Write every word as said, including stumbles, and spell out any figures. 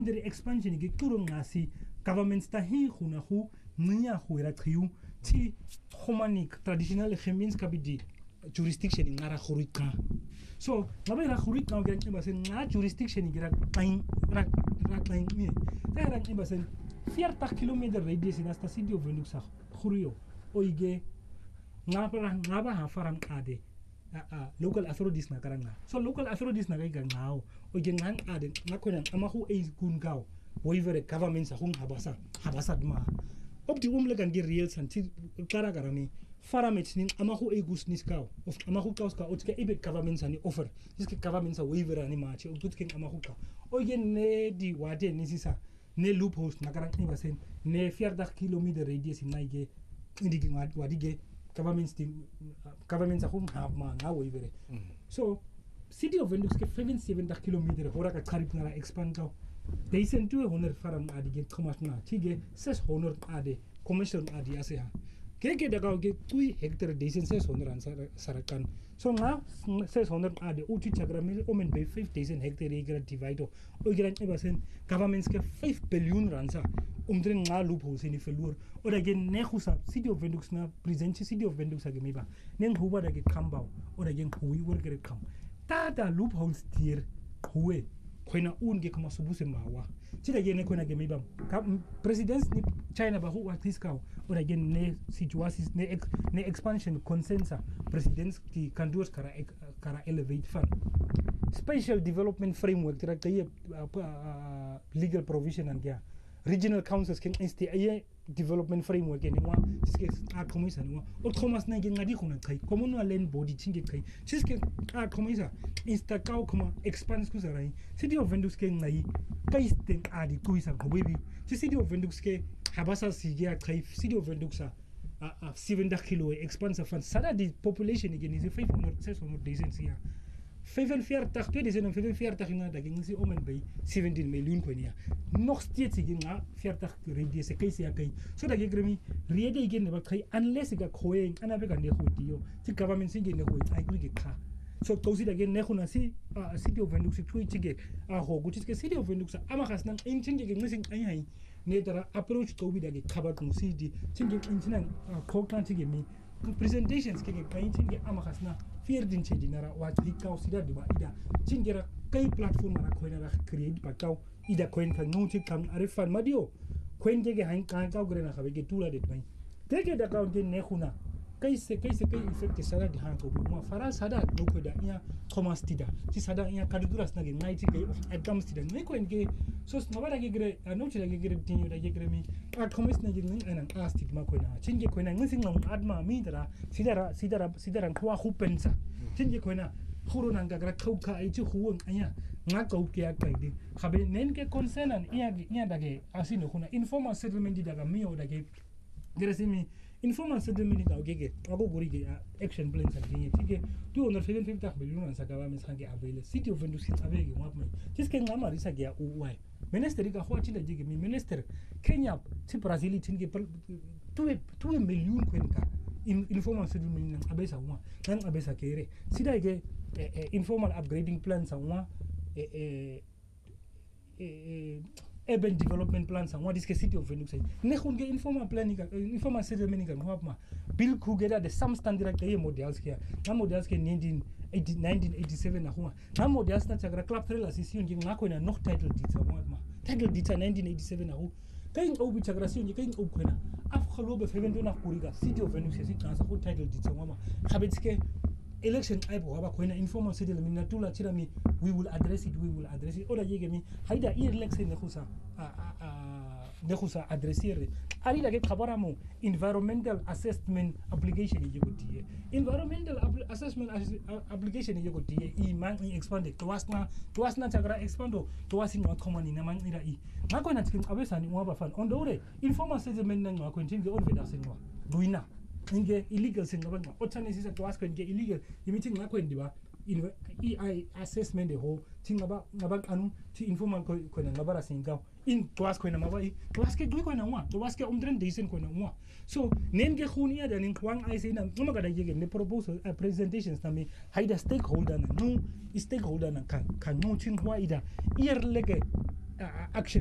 the expansion ge turong ngasi government sta hi khuna khu nya khu ra khiu ti humanic traditional khemins kabidi jurisdiction ngara khurika so ngabe ra khurika ge ngiba sen nga jurisdiction gira kain ra ra kain ni ta ra ngiba sen forty kilometer radius in sta city of Windhoek sa khuriyo oige ngaba ngaba ha farang ade Uh, uh, local authorities na karanga so local authorities na ga ngao o ge ngang ade ngakhona amahu e kungao waiver government sa hung habasa habasa ma opti umle kan ge real santi kara karami faramet nin amahu e gusnis kao of amahu kaus ka otke ibe government sa ni offer diske government sa waiver ani ma che utke amahu ka o ge ne di wate ni sisa ne loopholes na karang ni basen ne forty kilometer radius na ge ndigi ngad wadige governments the uh, governments are home have ma nga waiver so city of Windhoek ke seventy kilometer hora ka karip na expand ka they sent to honor faram adige commerce na tige ses honor ade commercial ade ase ha ke ke daga ke three hectare they sent ses honor ansar sarakan so nga ses honor ade uti chagra mil omen by five thousand hectare gra divide o gra ebasen governments ke five billion ransa umdren nga loophole ni verloor oder gen nehusa city of Windhoek na present city of Windhoek sa gemiba nen huba da ge kambau oder gen hui worker kam tata loopholes tier huwe koina unge kama subuse mawa tida gen koina gemiba presidents ni China ba hu atiskau oder gen ne situations ne ex, ne expansion consensus presidents ki kandos kara kara elevate fund special development framework tira kaye uh, uh, legal provision and yeah regional councils can insti a development framework ni wa siske a komisa ni wa o thomas na gen ngadi khona kai communal land body chinge kai siske a komisa insta kau kuma expands ku sarai city of Windhoek ke ngai kai sten a di kuisa gobebi city of Windhoek ke habasa sige kai city of Windhoek sa a seventy kilo expands of sada di population again is five hundred six hundred days here forty-four tweeduizend vyfenveertig na da ging si om en by seventeen miljoen kwenia nog steeds ging na forty radius se kai se kai so da gegremi rede igen ba kai unless ga khoeng ana be ga ne khodiyo ti government singe ne khoi ai ge kha so tosi da gen ne khona si city of Windhoek se thui chige a ho gu ti city of Windhoek sa ama khas nang in chinge ge ngising ai hai ne dara approach to bi da ge khabar ku si di chinge in chinan khoklan chige mi presentations ke kai chinge ama khas na fear din che dinara wa tri kau sida di ba ida chingera kai platform na ko na create ba kau ida coin kan no ti kam arifan madio coin ke ge han kan kau gre na khabe ke tula det mai teke da kau din ne khuna kai se kai se kai effect sara di han ko ma fara sada no ko da iya thomas tida ti sada iya kaduras na ge nai ti ke of adams tida ne coin ke so no ba da ge gre no ti da ge gre tin da ge gre mi a thomas na ge nang anan astit ma ko na chinge ko na ngising ngam adma mi dara sidara sidara sidara kwa khupensa chinge ko na khuru nang ga gra khau kha ai chi khuwang aya nga kau ke a kai di khabe nen ke concern an iya iya da ge asino khuna informal settlement di daga mi o da ge gre simi informal settlement ga gege ago gori ge action plans ak ni tike two hundred fifty million an saka ba mes hange available city of Windhoek sit abege ngap mai tiske ngama risa ge uwai minister ga khwa chinda jige mi minister Kenya ti Brazil tinge two two million kwenka in informal settlement nang abesa uma nang abesa kere sida ge informal upgrading plans uma eh eh urban development plans and what is the city of Windhoek say ne khunge informal planning informal settlement ga ngapma bill kugeda the some standard ke models ke na models ke nineteen eighty-seven na huma na models na chagra club thriller sisi ngi ngako na no title deed sa ngapma title deed nineteen eighty-seven na hu kain obi chagra si ngi kain obkhena af khalo be fevendo na kuriga city of Windhoek si kansa ho title deed sa ngama khabetske election aibo haba koina informal settlement na tula chirami we will address it we will address it oda yege mi haida i election ne khusa a a ne khusa addresser ari lage khabaramo environmental assessment application ye gotiye environmental assessment application ye gotiye i man i expand to wasna to wasna chagra expando to wasin wa common na man ira i ngako na tikin abesa ni wa ba fan on dore informal settlement na ngako tinge on veda senwa duina inge illegal singa banga otane sisa to ask inge illegal imiting ngako ndiba in E I assessment the whole tinga ba ngaba anu ti informal ko ko na ngabara singa in to ask ko na mabai to ask ke ko na wa to ask umdren deisen ko na wa so nenge khunia da nin kwang ai sai na ngama ga da yege ne proposal uh, presentations na me haida stakeholder na no stakeholder na kan kan no chin wa ida ir lege uh, action